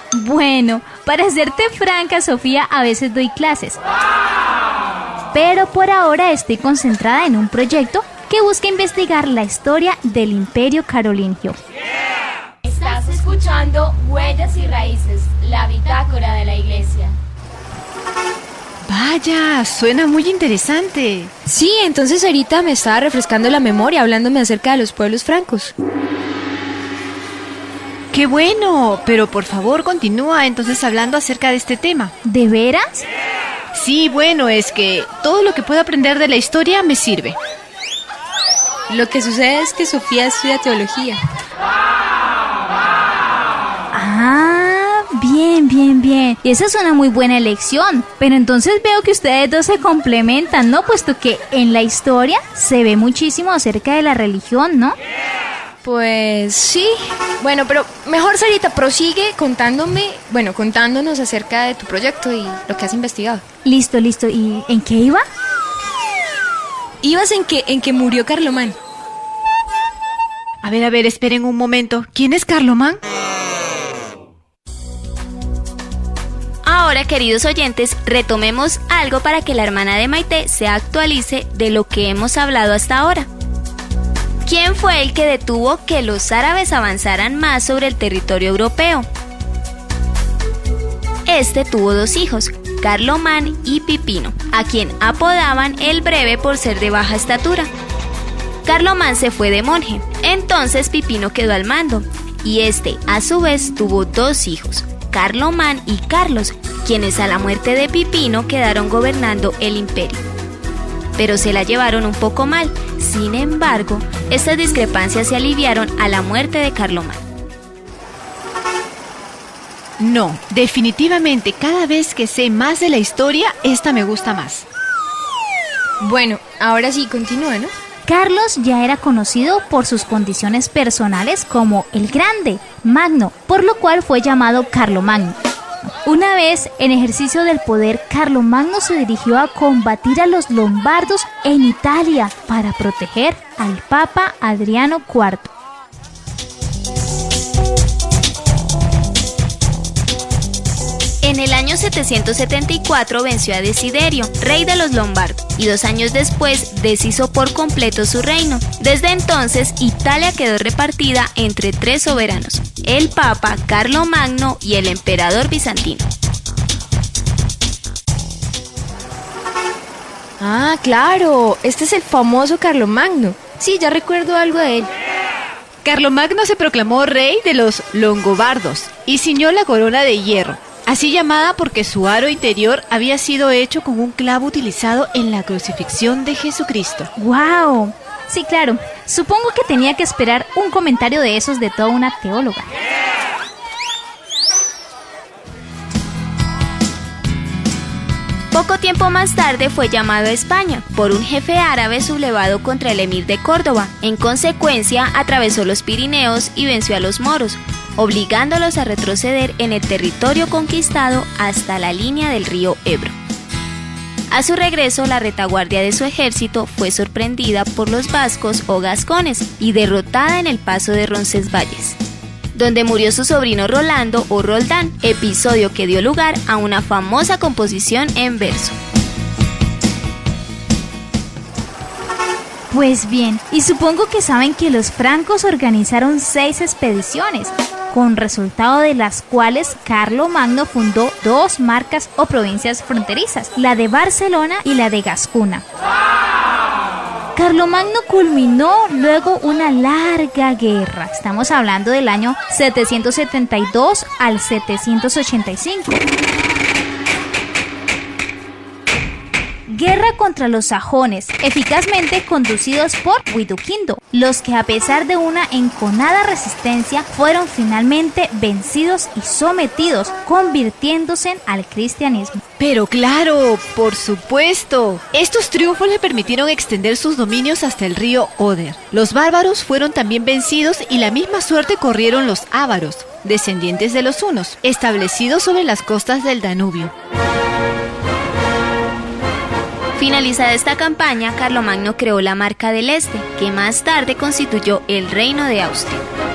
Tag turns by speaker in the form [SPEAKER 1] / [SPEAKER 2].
[SPEAKER 1] Bueno, para serte franca, Sofía, a veces doy clases. Pero por ahora estoy concentrada en un proyecto que busca investigar la historia del Imperio Carolingio.
[SPEAKER 2] Estás escuchando Huellas y Raíces, la bitácora de la iglesia.
[SPEAKER 3] Vaya, suena muy interesante.
[SPEAKER 4] Sí, entonces ahorita me estaba refrescando la memoria hablándome acerca de los pueblos francos.
[SPEAKER 3] ¡Qué bueno! Pero por favor continúa entonces hablando acerca de este tema.
[SPEAKER 1] ¿De veras?
[SPEAKER 3] Sí, bueno, es que todo lo que puedo aprender de la historia me sirve.
[SPEAKER 4] Lo que sucede es que Sofía estudia teología.
[SPEAKER 1] Ah, bien. Y esa es una muy buena elección. Pero entonces veo que ustedes dos se complementan, ¿no? Puesto que en la historia se ve muchísimo acerca de la religión, ¿no?
[SPEAKER 4] Pues sí. Bueno, pero mejor Sarita, prosigue contándonos acerca de tu proyecto y lo que has investigado.
[SPEAKER 1] Listo. ¿Y en qué iba?
[SPEAKER 4] Ibas en que murió Carlomán.
[SPEAKER 3] A ver, esperen un momento. ¿Quién es Carlomán?
[SPEAKER 5] Ahora, queridos oyentes, retomemos algo para que la hermana de Maite se actualice de lo que hemos hablado hasta ahora. ¿Quién fue el que detuvo que los árabes avanzaran más sobre el territorio europeo? Este tuvo dos hijos, Carlomán y Pipino, a quien apodaban el Breve por ser de baja estatura. Carlomán se fue de monje, entonces Pipino quedó al mando, y este a su vez tuvo dos hijos, Carlomán y Carlos, quienes a la muerte de Pipino quedaron gobernando el imperio. Pero se la llevaron un poco mal. Sin embargo, estas discrepancias se aliviaron a la muerte de Carlomán.
[SPEAKER 3] No, definitivamente cada vez que sé más de la historia, esta me gusta más.
[SPEAKER 4] Bueno, ahora sí, continúa, ¿no?
[SPEAKER 1] Carlos ya era conocido por sus condiciones personales como el Grande, Magno, por lo cual fue llamado Carlomagno. Una vez, en ejercicio del poder, Carlomagno se dirigió a combatir a los lombardos en Italia para proteger al Papa Adriano IV.
[SPEAKER 5] En el año 774 venció a Desiderio, rey de los lombardos, y 2 años después deshizo por completo su reino. Desde entonces, Italia quedó repartida entre 3 soberanos: el Papa, Carlomagno y el emperador bizantino.
[SPEAKER 4] Ah, claro, este es el famoso Carlomagno. Sí, ya recuerdo algo de él.
[SPEAKER 3] Carlomagno se proclamó rey de los longobardos y ciñó la corona de hierro, así llamada porque su aro interior había sido hecho con un clavo utilizado en la crucifixión de Jesucristo.
[SPEAKER 1] ¡Wow! Sí, claro. Supongo que tenía que esperar un comentario de esos de toda una teóloga.
[SPEAKER 5] Poco tiempo más tarde fue llamado a España por un jefe árabe sublevado contra el emir de Córdoba. En consecuencia, atravesó los Pirineos y venció a los moros, obligándolos a retroceder en el territorio conquistado hasta la línea del río Ebro. A su regreso, la retaguardia de su ejército fue sorprendida por los vascos o gascones y derrotada en el paso de Roncesvalles, donde murió su sobrino Rolando o Roldán, episodio que dio lugar a una famosa composición en verso.
[SPEAKER 1] Pues bien, y supongo que saben que los francos organizaron 6 expediciones, con resultado de las cuales Carlomagno fundó 2 marcas o provincias fronterizas, la de Barcelona y la de Gascuna. Carlomagno culminó luego una larga guerra. Estamos hablando del año 772 al 785. Guerra contra los sajones, eficazmente conducidos por Widukindo, los que a pesar de una enconada resistencia fueron finalmente vencidos y sometidos, convirtiéndose al cristianismo.
[SPEAKER 3] Pero claro, por supuesto, estos triunfos le permitieron extender sus dominios hasta el río Oder. Los bárbaros fueron también vencidos y la misma suerte corrieron los ávaros, descendientes de los hunos, establecidos sobre las costas del Danubio.
[SPEAKER 5] Finalizada esta campaña, Carlomagno creó la Marca del Este, que más tarde constituyó el Reino de Austria.